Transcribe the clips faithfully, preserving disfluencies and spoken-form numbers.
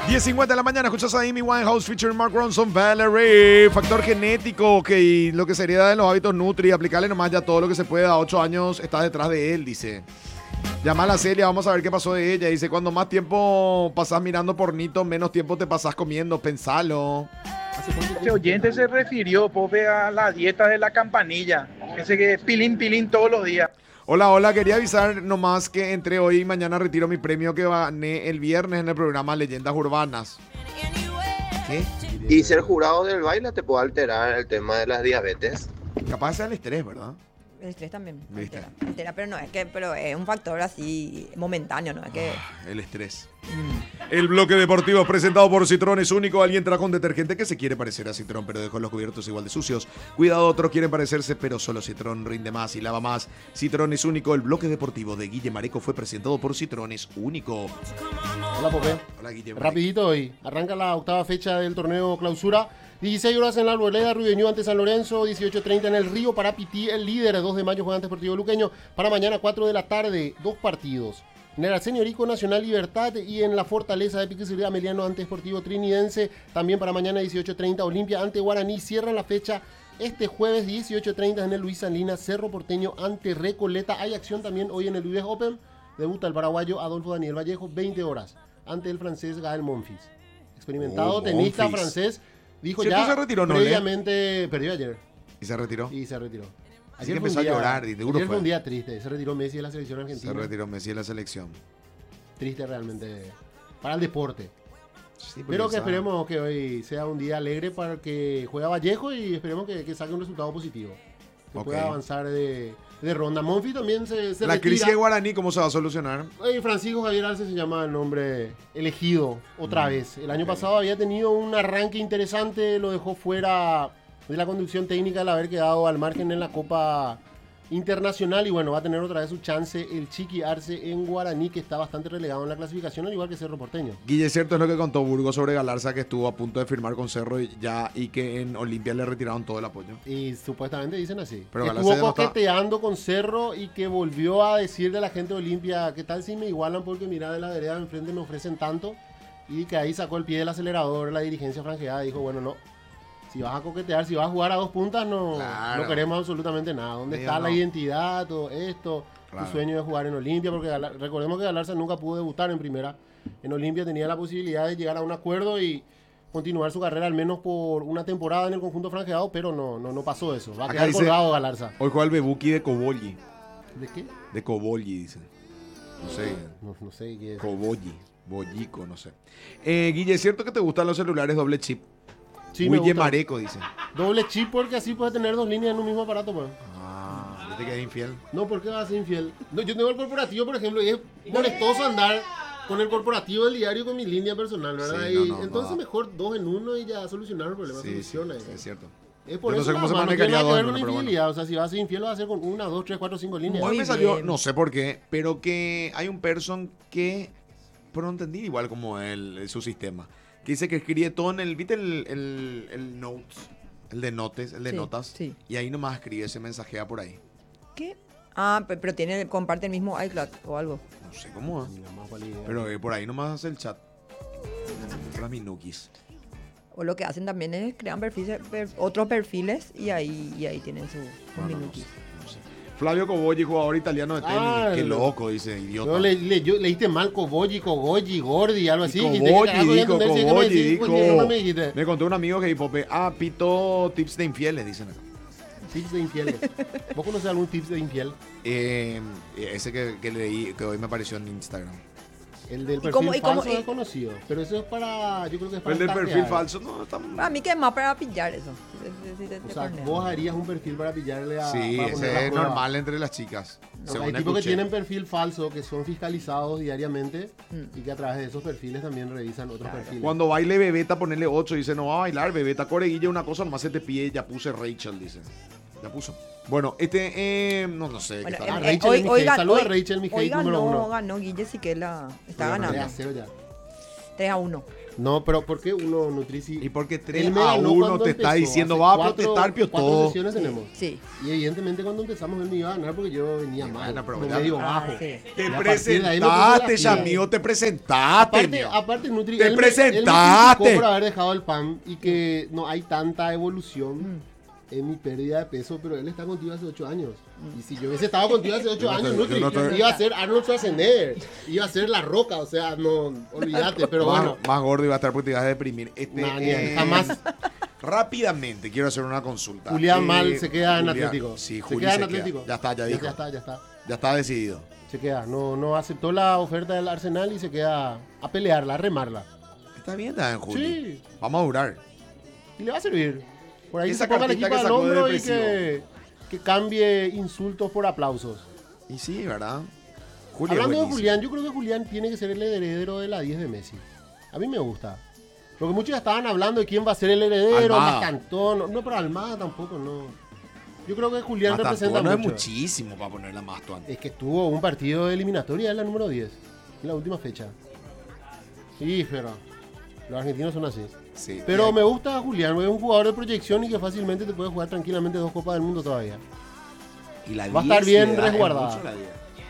diez cincuenta de la mañana, escuchas a Amy Winehouse featuring Mark Ronson, Valerie. Factor genético, que lo que sería de los hábitos Nutri, aplicarle nomás ya todo lo que se puede. A ocho años estás detrás de él, dice. Llama a la Celia, vamos a ver qué pasó de ella. Dice, cuando más tiempo pasás mirando pornito, menos tiempo te pasás comiendo, pensalo. Este oyente se refirió, Pope, a la dieta de la campanilla. Ese que pilín, pilín todos los días. Hola, hola, quería avisar nomás que entre hoy y mañana retiro mi premio que gané el viernes en el programa Leyendas Urbanas. ¿Qué? Y ser jurado del baile te puede alterar el tema de las diabetes. Capaz sea el estrés, ¿verdad? El estrés también. ¿Viste? Altera, altera, pero no es que, pero es un factor así momentáneo, no es que. Ah, el estrés. Mm. El bloque deportivo es presentado por Citrón, es único. Alguien trajo un detergente que se quiere parecer a Citrón, pero dejó los cubiertos igual de sucios. Cuidado, otros quieren parecerse, pero solo Citrón rinde más y lava más. Citrón es único. El bloque deportivo de Guille Mareco fue presentado por Citrón, es único. Hola, Pope. Hola, Guille Mareco. Rapidito hoy. Arranca la octava fecha del torneo Clausura. dieciséis horas en la Arboleda, Ruideñú ante San Lorenzo, dieciocho treinta en el Río para Pití, el líder, dos de mayo juega ante Deportivo Luqueño, para mañana cuatro de la tarde, dos partidos. En el Arsenio Rico, Nacional Libertad, y en la Fortaleza de Pique Ciudad Ameliano ante Deportivo Trinidense, también para mañana dieciocho treinta, Olimpia ante Guaraní, cierran la fecha este jueves dieciocho treinta en el Luis Salinas, Cerro Porteño ante Recoleta. Hay acción también hoy en el U D Open, debuta el paraguayo Adolfo Daniel Vallejo, veinte horas, ante el francés Gael Monfils. Experimentado Oh, tenista Monfils. francés. Dijo ¿Cierto ya se retiró, no, previamente, perdió ayer ¿Y se retiró? y se retiró. Así que fue empezó un a día- llorar y de duro ayer fue fue. un día triste, se retiró Messi de la selección Se argentina. retiró Messi de la selección. Triste realmente para el deporte. Sí, Pero que esa- esperemos que hoy sea un día alegre para que juegue Vallejo y esperemos que, que saque un resultado positivo. Que Ok. pueda avanzar de, de ronda. Monfi también se, se La retira. crisis de Guaraní, ¿cómo se va a solucionar? Oye, Francisco Javier Arce se llama el nombre elegido otra Mm, vez. El año ok. pasado había tenido un arranque interesante, lo dejó fuera de la conducción técnica al haber quedado al margen en la Copa Internacional y bueno, va a tener otra vez su chance el Chiqui Arce en Guaraní, que está bastante relegado en la clasificación, al igual que Cerro Porteño. Guille, cierto es lo que contó Burgos sobre Galarza, que estuvo a punto de firmar con Cerro y ya y que en Olimpia le retiraron todo el apoyo. Y supuestamente dicen así. Pero Que Galarza estuvo ya no está- coqueteando con Cerro y que volvió a decirle a la gente de Olimpia, ¿qué tal si me igualan? Porque mira, de la vereda de enfrente me ofrecen tanto. Y que ahí sacó el pie del acelerador la dirigencia franjeada y dijo, bueno, no. Si vas a coquetear, si vas a jugar a dos puntas, no, Claro. no queremos absolutamente nada. ¿Dónde Digo, está la no. identidad, todo esto? Claro. Tu sueño de jugar en Olimpia, porque Galar- recordemos que Galarza nunca pudo debutar en primera. En Olimpia tenía la posibilidad de llegar a un acuerdo y continuar su carrera al menos por una temporada en el conjunto franjeado, pero no, no, no pasó eso. Va a Acá quedar dice- colgado Galarza. Hoy juega el Bebuki de Cobolli. ¿De qué? De Cobolli, dice. No sé. No, no sé qué es. Cobolli. Bollico, no sé. Eh, Guille, ¿es cierto que te gustan los celulares doble chip? Sí, me Guille gusta. Mareco, dice. Doble chip porque así puedes tener dos líneas en un mismo aparato, pues. Ah, yo te quedé infiel. No, ¿por qué vas a ser infiel? No, yo tengo el corporativo, por ejemplo, y es molestoso andar con el corporativo del diario con mi línea personal, ¿verdad? Sí, Y no, no, entonces no. mejor dos en uno y ya solucionar el problema. Sí, sí, soluciona. sí, es cierto. Es por Yo no eso sé cómo nada se más, no manejaría tiene nada que dos ver en con uno, pero infidelidad. O sea, si vas a ser infiel, lo vas a hacer con una, dos, tres, cuatro, cinco líneas. Hoy Muy me salió, bien. no sé por qué, pero que hay un person que, pero no entendí igual como el, su sistema, que dice que escribe todo en el, ¿viste el, el, el notes? El de notes, el de Sí, notas. sí. Y ahí nomás escribe, se mensajea por ahí. ¿Qué? Ah, pe- pero tiene, comparte el mismo iCloud o algo. No sé cómo es. Ni la más pálida idea. Pero eh, por ahí nomás hace el chat. Para minukis. O lo que hacen también es crean perfiles, per- otros perfiles y ahí, y ahí tienen su, sus No, no, no minutos. sé, no sé. Flavio Cobolli, jugador italiano de tenis. Ah, Qué el- loco, dice, idiota. No, le, le, yo, leíste mal Cogolli, Cogolli, Gordi, algo así. Y y te- Cobolli, algo voy a dijo, entender si es que me Cobolli, decís, pues, dijo. no me dijiste. Me contó un amigo que Hipope, ah, pito tips de infieles, dicen acá. Tips de infieles. ¿Vos conocés algún tips de infiel? Eh, ese que, que leí, que hoy me apareció en Instagram. El del ¿Y perfil cómo- y cómo- falso y- es conocido. Pero eso es para, yo creo que es para El del perfil stalkear. falso, no, está... Para mí que es más para pillar eso. si te- si te- O te sea, cornean. vos harías un perfil para pillarle a... Sí, para poner ese la es prueba. normal entre las chicas. No, según hay tipos que escuché. tienen perfil falso, que son fiscalizados diariamente Mm. y que a través de esos perfiles también revisan otros perfiles. Cuando baile Bebeta, ponerle ocho. Dice, no va a bailar, Bebeta Coreguilla, una cosa nomás se te pide. Ya puse Rachel, dice. Ya puso. Bueno, este, eh, no, no sé. Bueno, qué eh, tal. Ah, eh, Rachel hoy, es mi hoy, hate. gan- Saluda a hoy- Rachel, mi hoy hate número ganó, uno. ganó Guille Siquela. Está Hoy ganó ganando. tres a cero ya. tres a uno. No, pero ¿por qué uno Nutrici? Y porque tres Él me a ganó uno cuando te está empezó, diciendo, hace va a cuatro- protestar, Pio, cuatro todo. sesiones tenemos. Sí. Y evidentemente cuando empezamos él me iba a ganar porque yo venía mal, bueno, pero como ya- medio Ah, bajo. sí. Te Y a partir de ahí me puse presentaste, las pilas. Yamío, te presentaste. Aparte, mío. aparte Nutri, Te él me- él me presentaste. criticó por haber dejado el P A M y que no hay tanta evolución en mi pérdida de peso, pero él está contigo hace ocho años. Y si yo hubiese estado contigo hace ocho Yo no años, estoy- Nutri, yo no estoy- iba a ser Arnold Schwarzenegger, iba a ser La Roca, o sea, no, olvídate, pero más, bueno. más gordo iba a estar porque te ibas a deprimir. Este, No, ni- eh, jamás. Rápidamente, quiero hacer una consulta. Julián Eh, Mal se queda en Julián- Atlético. Sí, se Juli queda en se Atlético. Ya está, ya dijo. Ya está, ya está. Ya está decidido. Se queda, no, no aceptó la oferta del Arsenal y se queda a pelearla, a remarla. Está bien también, Juli. Sí. Vamos a durar. Y le va a servir. Por ahí Esa se ponga el cartita equipo que al sacó de hombro y depresivo. que, que cambie insultos por aplausos. Y sí, ¿verdad? Juli es Hablando de buenísimo. Julián, yo creo que Julián tiene que ser el heredero de la diez de Messi. A mí me gusta. Porque muchos ya estaban hablando de quién va a ser el heredero, Almada. más Cantón. No, pero Almada tampoco, no. Yo creo que Julián Hasta representa no es mucho. muchísimo para ponerla más tú antes. Es que estuvo un partido de eliminatoria en la número diez, en la última fecha. Sí, pero los argentinos son así. Sí. Pero Y- me gusta Julián, es un jugador de proyección y que fácilmente te puede jugar tranquilamente dos Copas del Mundo todavía. y la va a estar diez bien le da- es resguardada. mucho la diez.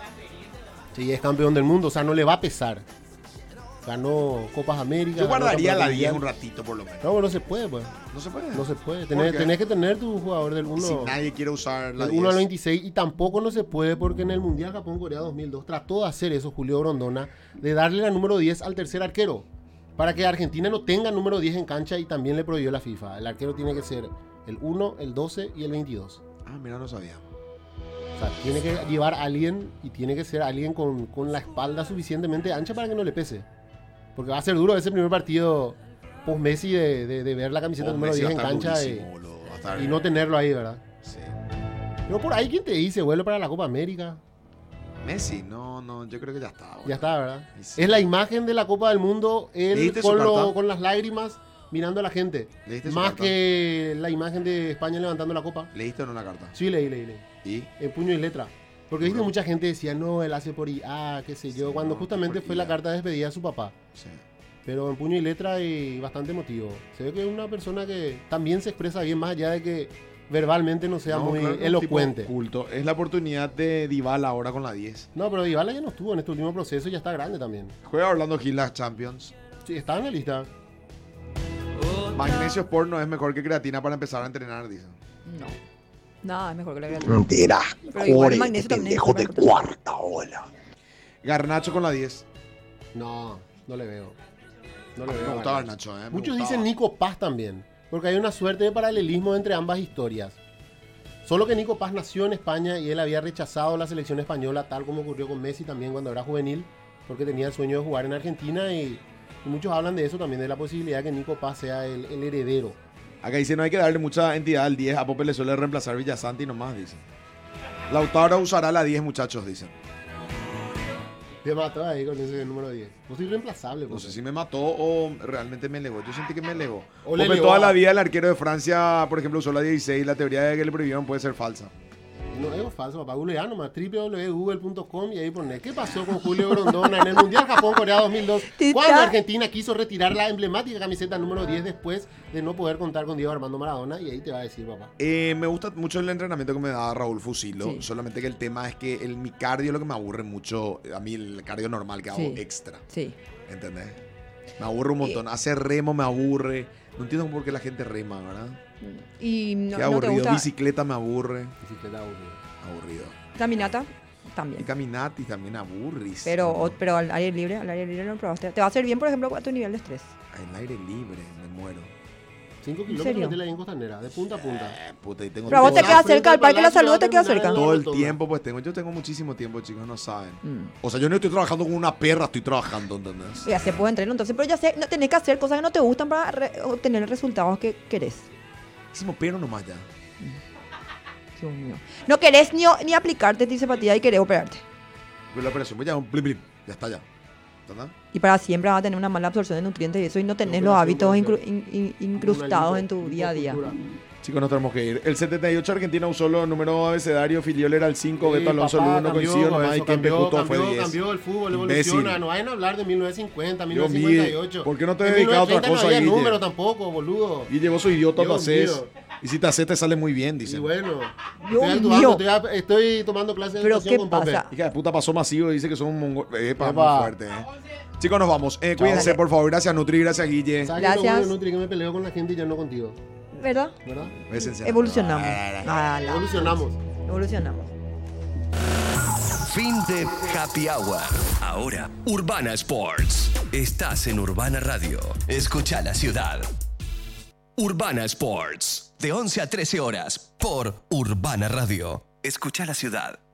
Sí, es campeón del mundo, o sea, no le va a pesar. Ganó Copas América. Yo ganó guardaría la Campeonato diez un Mundial. ratito por lo menos. No, no se puede, pues. No se puede. No se puede. ¿Por Tenés, qué? tenés que tener tu jugador del Y si uno nadie quiere usar la del diez. uno al veintiséis y tampoco no se puede porque en el Mundial Japón-Corea dos mil dos trató de hacer eso Julio Grondona, de darle la número diez al tercer arquero, para que Argentina no tenga número diez en cancha y también le prohibió la FIFA. El arquero tiene que ser el uno, el doce y el veintidós. Ah, mira, no sabía. O sea, tiene que llevar a alguien y tiene que ser alguien con, con la espalda suficientemente ancha para que no le pese. Porque va a ser duro ese primer partido post-Messi de, de, de ver la camiseta Oh, número Messi diez va en a estar cancha y, durísimo, boludo. Va a estar- y no tenerlo ahí, ¿verdad? Sí. Pero por ahí, ¿quién te dice? Vuelve para la Copa América. Messi, no, no, yo creo que ya está. boludo. Ya está, ¿verdad? Y sí. Es la imagen de la Copa del Mundo, él ¿Leíste su con, lo- carta? con las lágrimas mirando a la gente. ¿Leíste su Más carta? que la imagen de España levantando la copa. ¿Leíste o no la carta? Sí, leí, leí, leí. ¿Y? En puño y letra. Porque viste, Bueno. mucha gente decía, no, él hace por I A, qué sé yo, Sí, cuando no, justamente por fue I A. la carta de despedida de su papá. Sí. Pero en puño y letra y bastante emotivo. Se ve que es una persona que también se expresa bien, más allá de que verbalmente no sea No, muy claro, un elocuente. tipo culto. Es la oportunidad de Dybala ahora con la diez. No, pero Dybala ya no estuvo en este último proceso y ya está grande también. Juega Orlando Gil las Champions. Sí, está en la lista. Magnesio Sport no es mejor que creatina para empezar a entrenar, dicen. No. Nada, es mejor que la creatina. Mentira, Pero igual el core, magnesio también es pendejo de importante. cuarta ola. Garnacho con la diez. No, no le veo. No le Me veo. gustaba ganas. Garnacho, eh. me Muchos gustaba. dicen Nico Paz también, porque hay una suerte de paralelismo entre ambas historias. Solo que Nico Paz nació en España y él había rechazado la selección española, tal como ocurrió con Messi también cuando era juvenil, porque tenía el sueño de jugar en Argentina y, y muchos hablan de eso también, de la posibilidad de que Nico Paz sea el, el heredero. Acá dice, no hay que darle mucha entidad al diez. A Pope le suele reemplazar Villasanti nomás, dicen. Lautaro usará la diez, muchachos, dicen. Te mató ahí con ese número diez. No soy reemplazable. No pues. sé si me mató o realmente me elevó. Yo sentí que me elevó. O le Pope elevó toda a- la vida el arquero de Francia, por ejemplo, usó la dieciséis. La teoría de que le prohibieron puede ser falsa. No, es falso, papá. Google ya nomás, doble u doble u doble u punto google punto com y ahí pone ¿qué pasó con Julio Grondona en el Mundial Japón-Corea dos mil dos? Tita. Cuando Argentina quiso retirar la emblemática camiseta número diez después de no poder contar con Diego Armando Maradona. Y ahí te va a decir, papá. Eh, me gusta mucho el entrenamiento que me da Raúl Fusilo. Sí. Solamente que el tema es que el, mi cardio es lo que me aburre mucho. A mí el cardio normal que hago Sí. extra. Sí. ¿Entendés? Me aburre un montón. Hacer remo me aburre. No entiendo por qué la gente rema, ¿verdad? Y no, Qué no te aburrido. gusta Bicicleta me aburre. Bicicleta aburrida. Aburrido. caminata Y también. caminati también aburris. Pero, o- pero al aire libre, al aire libre no probaste. Te va a hacer bien, por ejemplo, a tu nivel de estrés. El aire libre, me muero. cinco ¿En kilómetros serio? metele ahí en Costanera, de punta a punta. Eh, puta, y tengo Pero a vos te todo, queda Frente cerca, al el Parque de la Palacio Salud va a te queda terminar cerca. en todo el Rotonda. tiempo, pues tengo. Yo tengo muchísimo tiempo, chicos, no saben. Mm. O sea, yo no estoy trabajando con una perra, estoy trabajando, ¿entendés? Ya se puede entrenar, entonces, pero ya sé, no, tenés que hacer cosas que no te gustan para re- obtener los resultados que querés. Hicimos perro nomás ya. Dios mío. No querés ni, ni aplicarte antisepatía y querés operarte. Pues la operación, pues ya, un blim blim, ya está ya. ¿Entendés? Y para siempre vas a tener una mala absorción de nutrientes y eso y no tenés los operación hábitos puede incru- ser. in- in- Una incrustados lipo- en tu día a día. lipocultura. Chicos, nos tenemos que ir. El setenta y ocho Argentina usó los números abecedarios. Filiol era el cinco, Sí, Beto Alonso el papá, uno, cambió, coincido nomás. Y eso, Kempe cambió, Justo fue cambió, diez. cambió el fútbol, Imbécil. evoluciona. No vayan a hablar de mil novecientos cincuenta, mil Dios novecientos cincuenta y ocho. mío, ¿por qué no te En dedicas a otra mil novecientos cosa, no había Guille? número tampoco, boludo. Y llevó su idiota Dios tacés. mío. Y si te haces te sale muy bien, Y dice. bueno, Dios estoy, mío. actuando, estoy, estoy tomando clases de Pero actuación ¿qué con Pepe. pasa? Hija de puta pasó masivo y dice que son un mongol. Epa, Epa. muy fuerte, eh. Chicos, nos vamos. Eh, cuídense, Dale. por favor. Gracias, Nutri. Gracias, Guille. ¿Sabes Gracias. qué es lo bueno, Nutri, que me peleo con la gente y ya no contigo? ¿Verdad? ¿Verdad? Bésense. Evolucionamos. Ah, Ah, la- Evolucionamos. Evolucionamos. Fin de Happy Hour. Ahora, Urbana Sports. Estás en Urbana Radio. Escucha la ciudad. Urbana Sports. De once a trece horas por Urbana Radio. Escucha la ciudad.